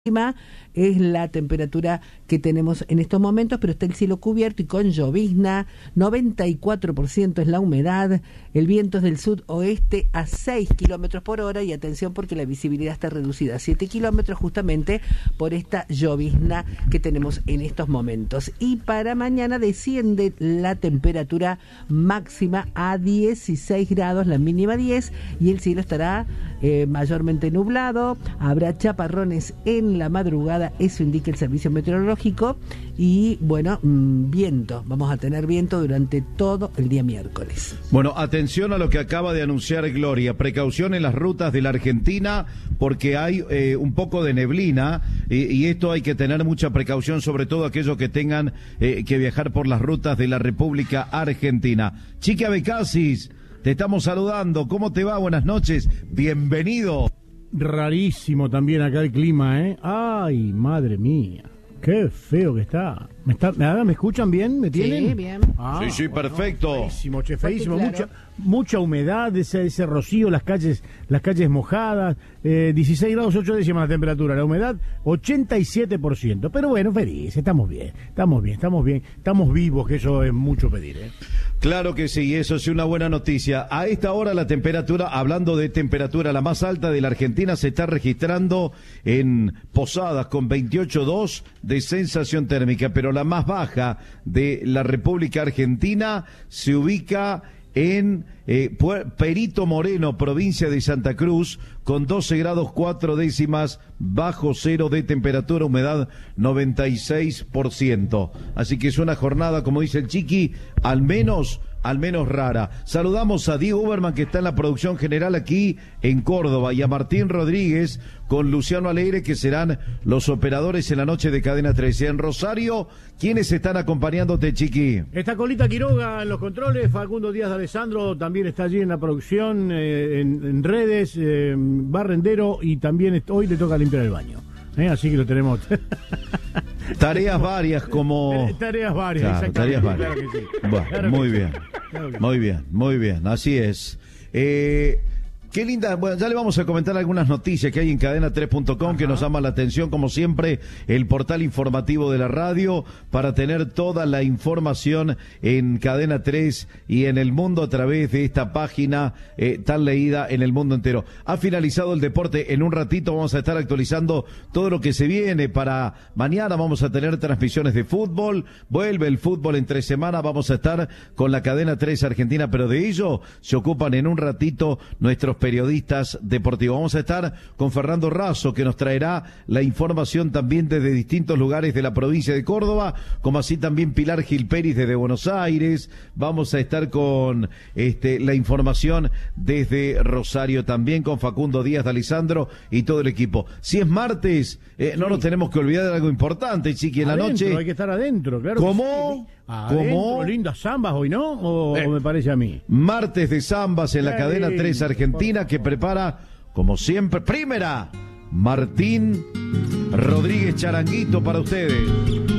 es la temperatura que tenemos en estos momentos, pero está el cielo cubierto y con llovizna, 94% es la humedad, el viento es del sudoeste a 6 kilómetros por hora y atención porque la visibilidad está reducida a 7 kilómetros justamente por esta llovizna que tenemos en estos momentos. Y para mañana desciende la temperatura máxima a 16 grados, la mínima 10 y el cielo estará mayormente nublado, habrá chaparrones en la madrugada, eso indica el servicio meteorológico y bueno, viento, vamos a tener viento durante todo el día miércoles. Bueno, atención a lo que acaba de anunciar Gloria, precaución en las rutas de la Argentina porque hay un poco de neblina y esto hay que tener mucha precaución, sobre todo aquellos que tengan que viajar por las rutas de la República Argentina. Chiqui Abecasis, te estamos saludando, ¿cómo te va? Buenas noches, bienvenido. Rarísimo también acá el clima, ¿eh? Ay, madre mía, qué feo que está. ¿Me escuchan bien? ¿Me tienen? Sí, bien. Sí, bueno, perfecto. Feísimo, feísimo. Claro. Mucha humedad, ese rocío, las calles mojadas, 16 grados 8 décimas la temperatura, la humedad 87%. Pero bueno, feliz, estamos vivos, que eso es mucho pedir, ¿eh? Claro que sí, eso es una buena noticia. A esta hora la temperatura, hablando de temperatura, la más alta de la Argentina se está registrando en Posadas con 28,2 de sensación térmica, pero la más baja de la República Argentina se ubica en Perito Moreno, provincia de Santa Cruz, con 12 grados 4 décimas bajo cero de temperatura, humedad 96%. Así que es una jornada, como dice el Chiqui, al menos rara. Saludamos a Diego Uberman, que está en la producción general aquí en Córdoba, y a Martín Rodríguez con Luciano Alegre, que serán los operadores en la noche de Cadena 13. En Rosario, ¿quiénes están acompañándote, Chiqui? Está Colita Quiroga en los controles, Facundo Díaz de Alessandro también está allí en la producción, en redes, barrendero, y también hoy le toca limpiar el baño. Así que lo tenemos. Tareas varias como... Tareas varias, claro, exactamente. Tareas varias. Claro que sí. Bueno, Claro muy que bien. sí. Claro que sí. Muy bien, así es. Qué linda, bueno, ya le vamos a comentar algunas noticias que hay en cadena3.com que nos llaman la atención, como siempre, el portal informativo de la radio, para tener toda la información en Cadena 3 y en el mundo a través de esta página tan leída en el mundo entero. Ha finalizado el deporte, en un ratito vamos a estar actualizando todo lo que se viene para mañana. Vamos a tener transmisiones de fútbol, vuelve el fútbol entre semana, vamos a estar con la Cadena 3 Argentina, pero de ello se ocupan en un ratito nuestros periodistas deportivos. Vamos a estar con Fernando Razo, que nos traerá la información también desde distintos lugares de la provincia de Córdoba, como así también Pilar Gil Pérez desde Buenos Aires. Vamos a estar con la información desde Rosario también, con Facundo Díaz de Alessandro y todo el equipo. Si es martes, no nos tenemos que olvidar de algo importante, Chiqui, en la noche. Hay que estar adentro, claro. ¿Cómo? ¿Cómo? Lindas zambas hoy, ¿no? ¿O me parece a mí? Martes de zambas en la Cadena 3 Argentina, que prepara, como siempre, primera, Martín Rodríguez Charanguito para ustedes.